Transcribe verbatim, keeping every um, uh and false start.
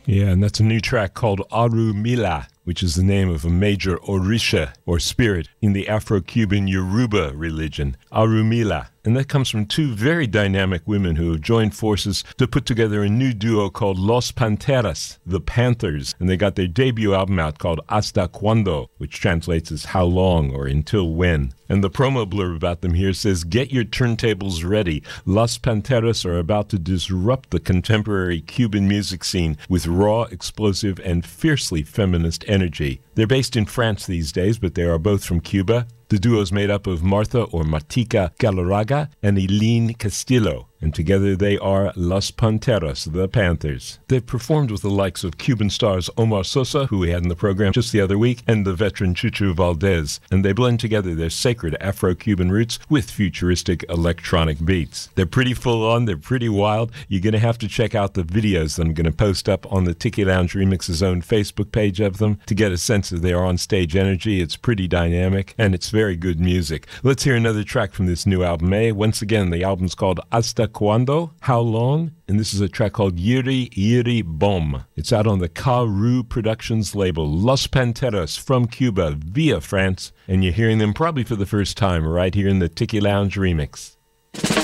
Yeah, and that's a new track called Aru Mila, which is the name of a major Orisha, or spirit, in the Afro-Cuban Yoruba religion, Arumila. And that comes from two very dynamic women who have joined forces to put together a new duo called Los Panteras, the Panthers. And they got their debut album out called Hasta Cuando, which translates as How Long or Until When. And the promo blurb about them here says, "Get your turntables ready. Los Panteras are about to disrupt the contemporary Cuban music scene with raw, explosive, and fiercely feminist energy." They're based in France these days, but they are both from Cuba. The duo is made up of Martha or Matica Galarraga and Eileen Castillo, and together they are Los Panteras, the Panthers. They've performed with the likes of Cuban stars Omar Sosa, who we had in the program just the other week, and the veteran Chucho Valdez, and they blend together their sacred Afro-Cuban roots with futuristic electronic beats. They're pretty full-on, they're pretty wild. You're going to have to check out the videos that I'm going to post up on the Tiki Lounge Remix's own Facebook page of them to get a sense of their on-stage energy. It's pretty dynamic, and it's very good music. Let's hear another track from this new album, eh? Once again, the album's called Hasta Cuando? How Long? And this is a track called Yiri Yiri Bom. It's out on the Karu Productions label. Los Panteras from Cuba via France, and you're hearing them probably for the first time right here in the Tiki Lounge Remix.